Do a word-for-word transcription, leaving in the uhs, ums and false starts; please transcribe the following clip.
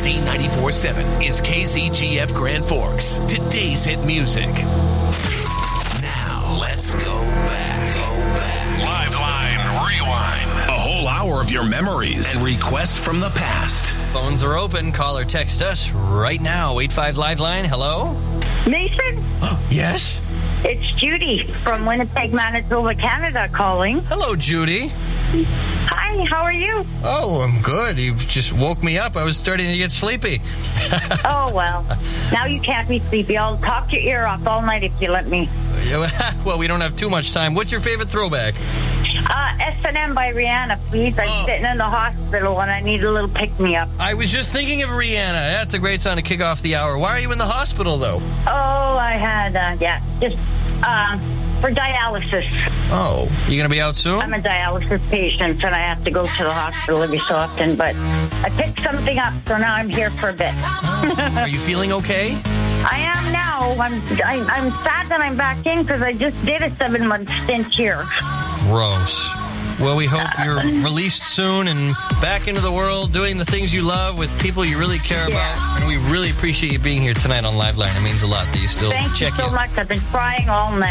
Z ninety-four seven is K Z G F Grand Forks. Today's hit music. Now, let's go back. Go back. Live Line Rewind. A whole hour of your memories and requests from the past. Phones are open. Call or text us right now. eight five Live Line. Hello? Nathan, Yes? it's Judy from Winnipeg, Manitoba, Canada calling. Hello, Judy. Hi, how are you? Oh, I'm good. You just woke me up. I was starting to get sleepy. Oh, well, now you can't be sleepy. I'll talk your ear off all night if you let me. Well, we don't have too much time. What's your favorite throwback? Uh, S and M by Rihanna, please. I'm Oh. sitting in the hospital and I need a little pick-me-up. I was just thinking of Rihanna. That's a great song to kick off the hour. Why are you in the hospital, though? Oh, I had, uh, yeah, just uh, for dialysis. Oh, you going to be out soon? I'm a dialysis patient and I have to go to the hospital every so often, but I picked something up, so now I'm here for a bit. Are you feeling okay? I am now. I'm I, I'm sad that I'm back in because I just did a seven-month stint here. Gross. Well, we hope you're released soon and back into the world doing the things you love with people you really care Yeah. about. And we really appreciate you being here tonight on Live Line. It means a lot that you still Thank check you so in. much. I've been crying all night.